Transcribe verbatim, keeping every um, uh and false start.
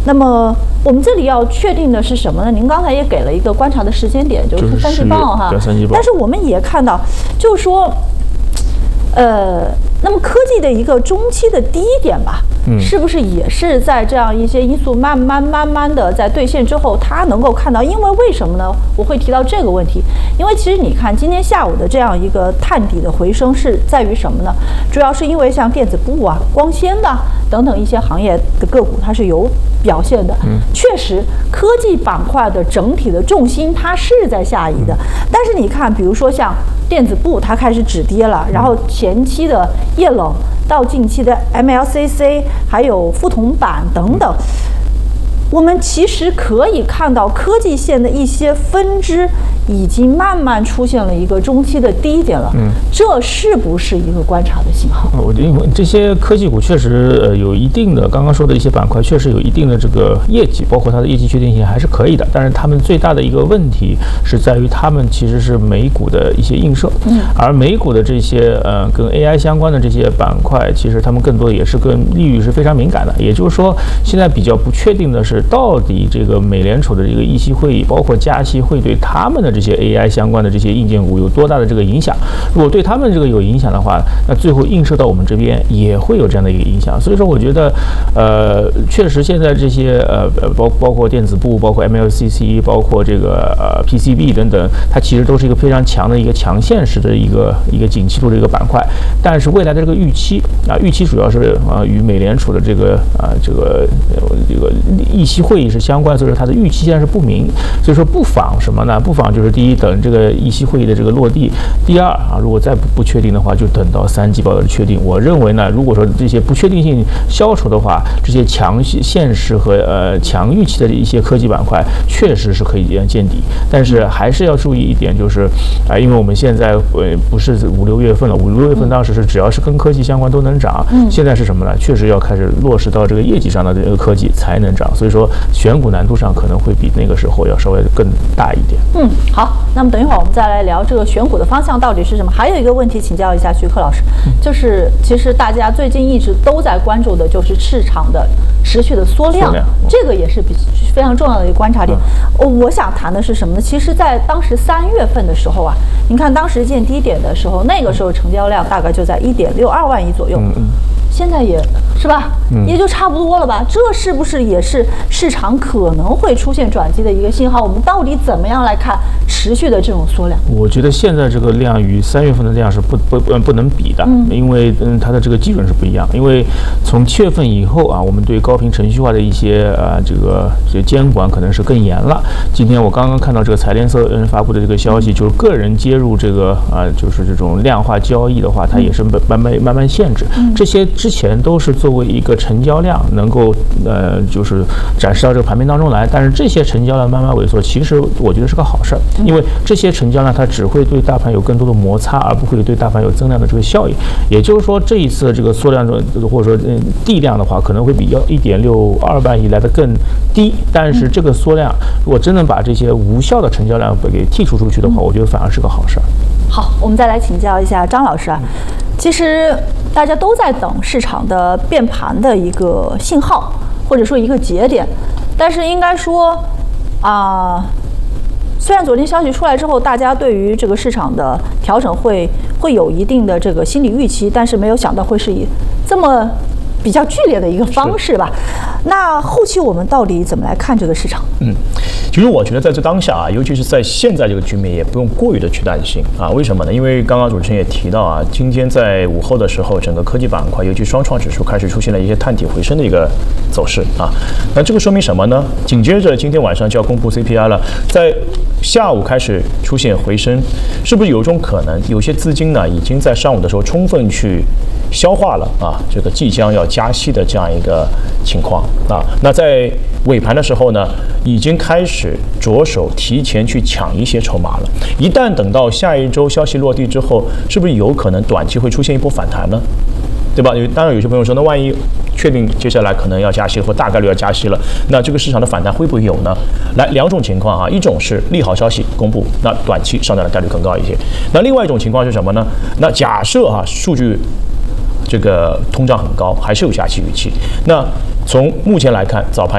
那么我们这里要确定的是什么呢？您刚才也给了一个观察的时间点，就是三季报哈。但是我们也看到，就是说，呃，那么科技的一个中期的低点吧，嗯，是不是也是在这样一些因素慢慢慢慢的在兑现之后，它能够看到？因为为什么呢？我会提到这个问题，因为其实你看今天下午的这样一个探底的回升是在于什么呢？主要是因为像电子布啊、光纤的等等一些行业的个股，它是有表现的。嗯，确实，科技板块的整体的重心它是在下移的，但是你看，比如说像电子布，它开始止跌了，然后前期的液冷到近期的 M L C C， 还有富铜板等等，我们其实可以看到科技线的一些分支已经慢慢出现了一个中期的低点了。嗯，这是不是一个观察的信号？ 我觉得这些科技股确实呃有一定的，刚刚说的一些板块确实有一定的这个业绩，包括它的业绩确定性还是可以的。但是他们最大的一个问题是在于他们其实是美股的一些映射，嗯，而美股的这些呃跟 A I 相关的这些板块，其实他们更多也是跟利率是非常敏感的。也就是说，现在比较不确定的是，到底这个美联储的这个议息会议，包括加息，会对他们的这些 A I 相关的这些硬件股有多大的这个影响？如果对他们这个有影响的话，那最后映射到我们这边也会有这样的一个影响。所以说，我觉得，呃，确实现在这些呃包包括电子布，包括 M L C C， 包括这个呃 P C B 等等，它其实都是一个非常强的一个强现实的一个一个景气度的一个板块。但是未来的这个预期啊，预期主要是啊与美联储的这个啊这个这个议息会议是相关，所以说它的预期现在是不明。所以说不妨什么呢？不妨就是第一，等这个议息会议的这个落地；第二啊，如果再不不确定的话，就等到三季报的确定。我认为呢，如果说这些不确定性消除的话，这些强现实和呃强预期的一些科技板块确实是可以见底。但是还是要注意一点，就是啊、呃，因为我们现在呃不是五六月份了，五六月份当时是只要是跟科技相关都能涨，嗯，现在是什么呢？确实要开始落实到这个业绩上的这个科技才能涨。所以说选股难度上可能会比那个时候要稍微更大一点。 嗯，好，那么等一会儿我们再来聊这个选股的方向到底是什么。还有一个问题请教一下徐克老师，就是其实大家最近一直都在关注的就是市场的持续的缩量，缩量这个也是比非常重要的一个观察点。嗯、我想谈的是什么呢？其实，在当时三月份的时候啊，您看当时见低点的时候，那个时候成交量大概就在一点六二万亿左右。嗯嗯，现在也是吧，嗯、也就差不多了吧？这是不是也是市场可能会出现转机的一个信号？我们到底怎么样来看持续的这种缩量？ 我觉得现在这个量与三月份的量是不不不不能比的，嗯、因为嗯它的这个基准是不一样。因为从七月份以后啊，我们对高频程序化的一些呃这个这监管可能是更严了。今天我刚刚看到这个财联社嗯发布的这个消息，就是个人接入这个啊、呃、就是这种量化交易的话，它也是慢慢慢慢限制。嗯、这些之前都是作为一个成交量能够呃就是展示到这个盘面当中来，但是这些成交量慢慢萎缩，其实我觉得是个好事儿，因为这些成交量它只会对大盘有更多的摩擦，而不会对大盘有增量的这个效应。也就是说，这一次这个缩量或者说嗯地量的话，可能会比要一点六二万亿来的更低，但是这个缩量如果真能把这些无效的成交量给剔除出去的话，我觉得反而是个好事儿。 好，我们再来请教一下张老师啊。其实大家都在等市场的变盘的一个信号，或者说一个节点，但是应该说啊、呃，虽然昨天消息出来之后，大家对于这个市场的调整会会有一定的这个心理预期，但是没有想到会是以这么比较剧烈的一个方式吧。那后期我们到底怎么来看这个市场？ 嗯，其实我觉得在这当下啊，尤其是在现在这个局面，也不用过于的去担心啊。为什么呢？因为刚刚主持人也提到啊，今天在午后的时候，整个科技板块，尤其双创指数开始出现了一些探底回升的一个走势啊。那这个说明什么呢？紧接着今天晚上就要公布 C P I 了，在下午开始出现回升，是不是有一种可能，有些资金呢已经在上午的时候充分去消化了啊这个即将要加息的这样一个情况啊？那在尾盘的时候呢，已经开始着手提前去抢一些筹码了。一旦等到下一周消息落地之后，是不是有可能短期会出现一波反弹呢？对吧？当然有些朋友说，那万一确定接下来可能要加息或大概率要加息了，那这个市场的反弹会不会有呢？来，两种情况啊，一种是利好消息公布，那短期上涨的概率更高一些。那另外一种情况是什么呢？那假设啊，数据这个通胀很高，还是有加息预期，那从目前来看，早盘